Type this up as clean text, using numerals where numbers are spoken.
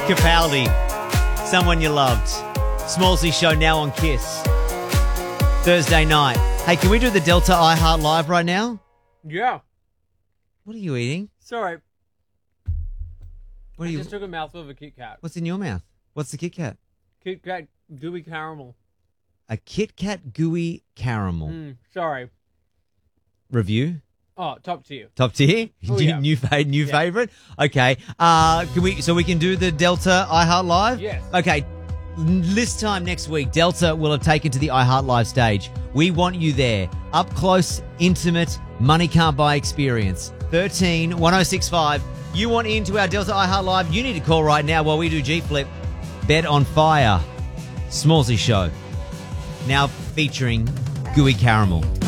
Capaldi, Someone You Loved. Smallsy Show now on Kiss. Thursday night. Hey, can we do the Delta iHeart Live right now? Yeah. What are you eating? Sorry. What are I you? just took a mouthful of a Kit Kat. What's in your mouth? What's the Kit Kat? Kit Kat gooey caramel. A Kit Kat gooey caramel. Sorry. Review? Oh, top tier. Top tier? Oh, yeah. New favorite? Okay. We can do the Delta iHeart Live? Yes. Okay. This time next week, Delta will have taken to the iHeart Live stage. We want you there. Up close, intimate, money can't buy experience. 13 1065. You want into our Delta iHeart Live? You need to call right now while we do G Flip. Bed on Fire. Smallsy Show. Now featuring Gooey Caramel.